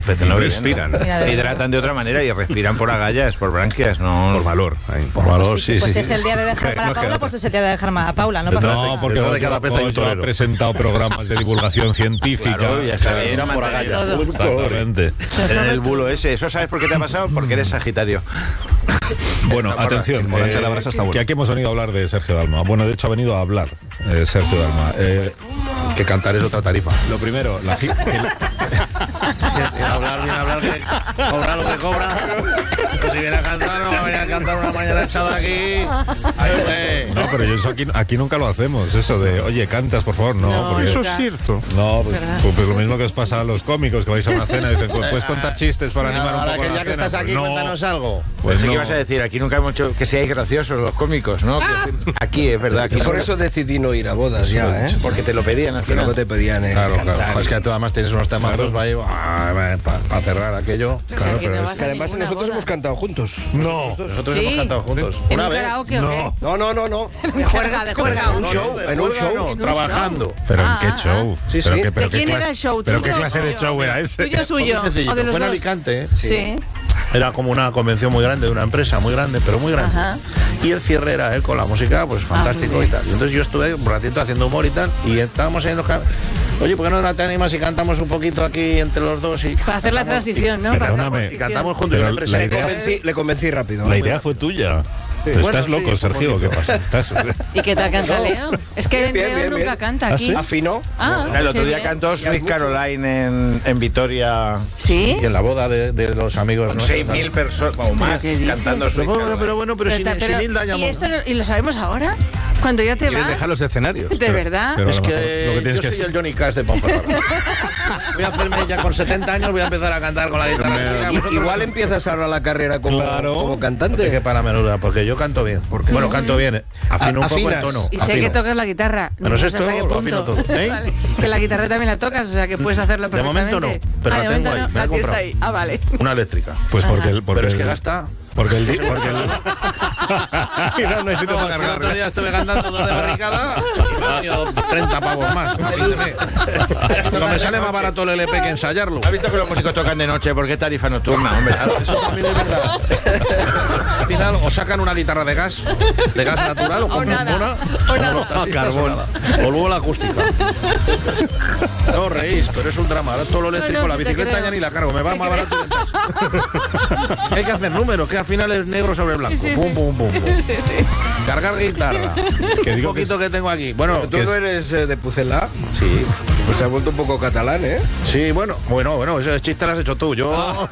Pero no respiran. Mira, Hidratan de otra manera y respiran por agallas, por branquias, no Por valor. por valor, pues sí. Pues es el día de dejar para Paula, pues es el día de dejar a Paula, no pasa nada. No, porque de cada pez hay un yo he torero. presentado programas de divulgación científica. Claro, ya está bien. Irán por agallas. Exactamente. En el bulo ese. ¿Eso sabes por qué te ha pasado? Porque eres Sagitario. Bueno, atención, volante de la brasa está bueno. que aquí hemos venido a hablar de Sergio Dalma. Bueno, de hecho ha venido a hablar Sergio Dalma. Que cantar es otra tarifa. Lo primero, Viene a hablar, que cobra lo que cobra. Pues si viene a cantar, no va a venir a cantar una mañana echada aquí. no, pero yo eso aquí nunca lo hacemos, eso de, oye, cantas, por favor, no. Porque, Eso es cierto. no, pues lo mismo que os pasa a los cómicos, que vais a una cena y dicen, pues puedes contar chistes para animar un Ahora poco que la ya que cena. estás aquí, Pues no, cuéntanos algo. pues Pensé no. que ibas a decir, aquí nunca hemos hecho que seáis graciosos los cómicos, ¿no? Aquí es verdad. Aquí Y por eso decidí no ir a bodas ya, ¿eh? Porque te lo pedían al Que luego final. te pedían Claro, cantar. claro. Es que tú además tienes unos temazos para cerrar aquello. O sea, Claro, que no pero vas Que a además ninguna nosotros boda. hemos cantado juntos. No, nosotros Sí. hemos cantado juntos. ¿En Una un vez. karaoke o qué? No. De juerga, de juerga. Un show, en un show. No, trabajando. pero ¿en qué show? Sí, ¿Pero sí. qué, pero ¿De quién qué era clase- el show? ¿Pero qué ¿Tuyo clase o de suyo? show era ese? ¿Tuyo o suyo? Muy sencillo. ¿O de los Fue en dos? Alicante. Sí. Era como una convención muy grande de una empresa muy grande, pero muy grande. Ajá. Y el cierre era él con la música, pues fantástico muy y bien. tal. Y entonces yo estuve un ratito haciendo humor y tal, y estábamos ahí en los oye, ¿por qué no te animas y cantamos un poquito aquí entre los dos? Y Para hacer la cantamos- transición, ¿no? Perdóname. Y cantamos juntos y Pero una empresa. la idea- Le convencí rápido. La idea fue tuya. Bueno, ¿Estás sí, loco, un Sergio? ¿Qué poquito. pasa? ¿Estás- ¿Y qué tal canta Leo? Es que Bien, Leo bien, nunca bien. canta ¿Ah, aquí. sí? Afinó. Ah, El otro qué día bien. cantó Sweet Caroline en Vitoria. ¿Sí? Y en la boda de los amigos. Con nuestros, 6.000 personas o más ¿qué dices? cantando Sweet Caroline. Pero sin Hilda ¿y, llamó. esto ¿y lo sabemos ahora? Cuando ya te Quieren vas. dejar los escenarios. ¿De verdad? pero a Es lo que, mejor lo que tienes yo que soy hacer- el Johnny Cash de Ponferrada. Voy a hacerme ya con 70 años, voy a empezar a cantar con la guitarra. eléctrica. Vosotros- Igual empiezas ahora la carrera como, Claro. como Ponte cantante. que para menuda, porque yo canto bien. Bueno, canto bien. Afino un poco el Afinas. tono. Y sé afino. que tocas la guitarra. Pero sé esto hasta qué lo punto. afino todo, ¿eh? Vale. Que la guitarra también la tocas, o sea que puedes hacerlo De momento perfectamente. no, pero Ah, la de tengo momento ahí, no, me la he tienes comprado. ahí. Ah, vale. Una eléctrica. Pues porque el... Porque Pero es el- que gasta. Porque el... No necesito No, es que el otro día estuve cantando 2 de barricada y me han venido 30 pavos más. No me sale más barato el LP que ensayarlo. ¿Has visto que los músicos tocan de noche? ¿Por qué tarifa nocturna, hombre? Eso también es verdad. Al final o sacan una guitarra de gas natural, o compran nada, una, o como nada. los taxistas, o nada. O luego la acústica. No os reís, pero es un drama. Ahora todo lo eléctrico, No, la te bicicleta creo. ya ni la cargo, me va más barato y ventas. Hay que hacer números, que al final es negro sobre blanco. Sí, sí, Pum, sí. pum, pum, pum. Sí, sí. Cargar guitarra. Que Un digo que poquito que tengo aquí. Bueno, ¿Tú no eres de Pucelá? sí. Pues te has vuelto un poco catalán, ¿eh? Sí, bueno, ese chiste lo has hecho tú. Yo.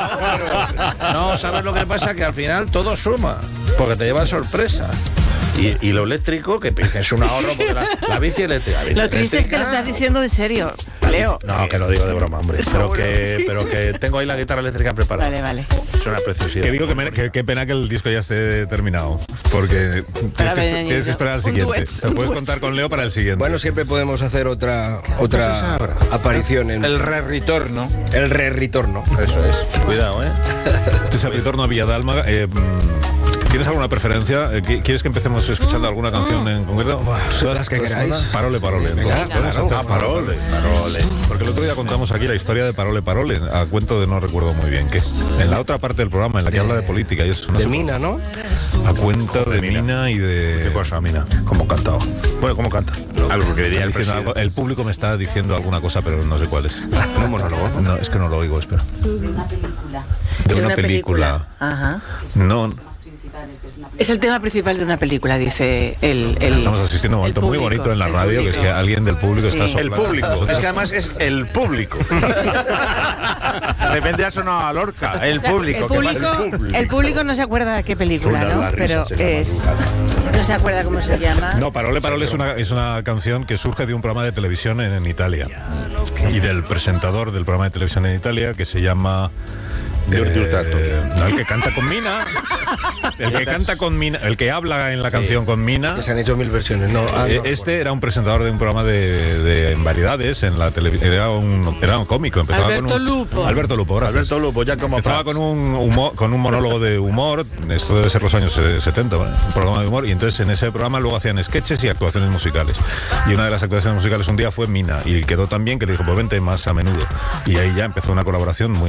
No, ¿sabes lo que pasa? Que al final todo suma, porque te llevan sorpresa. Y lo eléctrico, que es un ahorro, porque la bici eléctrica. Lo triste es que lo estás diciendo de serio, Leo. No, que lo digo de broma, hombre. Pero que tengo ahí la guitarra eléctrica preparada. Vale, vale. Es una preciosidad. Que digo qué pena que el disco ya esté terminado. Porque tienes que esperar al Un siguiente. duet, Te un puedes duet. contar con Leo para el siguiente. Bueno, siempre podemos hacer otra aparición en El re-retorno. el re-retorno. Eso es. Cuidado, ¿eh? Este es el retorno a Villadalma. ¿Tienes alguna preferencia? ¿Quieres que empecemos escuchando alguna canción en concreto? Las que queráis. Parole. Entonces, Venga, podemos claro. hacer Parole. Porque el otro día contamos aquí la historia de Parole, a cuento de no recuerdo muy bien qué. En la otra parte del programa, en la que habla de política y eso. No De sé, Mina, ¿no? a cuento de Mina y de... ¿Qué cosa, Mina? ¿Cómo cantaba? Bueno, ¿cómo canta? Algo que diría el Diciendo presidente. algo- el público me está diciendo alguna cosa, pero no sé cuál es. ¿Un monólogo? No, es que no lo oigo, espera. De una película. Ajá. No, Es el tema principal de una película, dice el estamos asistiendo a un momento el muy público, bonito en la el radio, que es que público. alguien del público está Sí. El soplando. público. Es que además es el público. De repente ha sonado a Lorca. El O sea, público. ¿qué pasa? el público no se acuerda de qué película, Una ¿no? la risa Pero se llama es madrugada. no se acuerda cómo se llama. No, Parole es una canción que surge de un programa de televisión en Italia y del presentador del programa de televisión en Italia que se llama Giorgio Hurtado. no, el que canta con Mina, el que canta con Mina, el que habla en la canción con Mina. Que se han hecho 1000 versiones. No, no. Este era un presentador de un programa de variedades en la televisión. Era un cómico. Empezaba Alberto con un, Lupo. Alberto Lupo, gracias. Alberto Lupo, ya como Empezaba Prats. con un monólogo de humor, esto debe ser los años 70, ¿vale? Un programa de humor, y entonces en ese programa luego hacían sketches y actuaciones musicales. Y una de las actuaciones musicales un día fue Mina, y quedó tan bien que le dijo, pues vente más a menudo. Y ahí ya empezó una colaboración muy